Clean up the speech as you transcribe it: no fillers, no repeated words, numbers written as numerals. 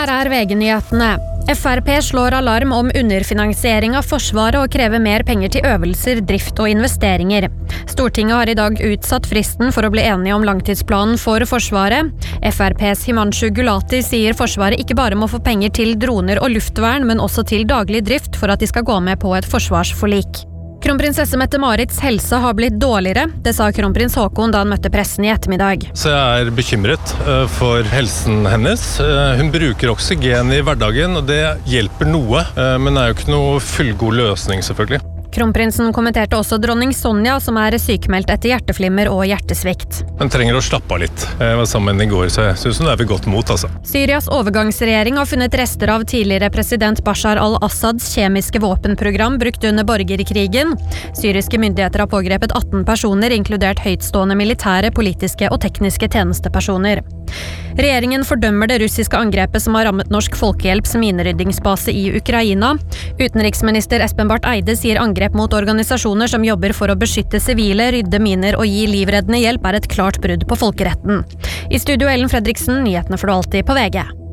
Her VG-nyhetene. FrP slår alarm om underfinansiering av Forsvaret og krever mer penger til øvelser, drift og investeringer. Stortinget har i dag utsatt fristen for å bli enige om langtidsplanen for Forsvaret. FrPs Himanshu Gulati sier Forsvaret ikke bare må få penger til droner og luftvern, men også til daglig drift for at de skal gå med på et forsvarsforlik. Kronprinsesse Mette-Marits helse har blitt dårligere, det sa kronprins Haakon da han møtte pressen i ettermiddag. Så jeg bekymret for helsen hennes. Hun bruker oksygen i hverdagen, og det hjelper noe, men det jo ikke noe fullgod løsning selvfølgelig. Kronprinsen kommenterte også dronning Sonja, som sykemeldt etter hjerteflimmer og hjertesvikt. Hun trenger å slappe av litt. Jeg var sammen i går, så jeg synes hun ved godt mot, altså. Syrias overgangsregjering har funnet rester av tidligere president Bashar al-Assads kjemiske våpenprogram brukt under borgerkrigen. Syriske myndigheter har pågrepet 18 personer, inkludert høytstående militære, politiske og tekniske tjenestepersoner. Regjeringen fordømmer det russiske angrepet som har rammet Norsk Folkehjelps mineryddingsbase i Ukraina. Utenriksminister Espen Barth Eide sier angrep mot organisasjoner som jobber for å beskytte sivile, rydde miner og gi livreddende hjelp et klart brudd på folkeretten. I studio Ellen Fredriksen, nyhetene får du alltid på VG.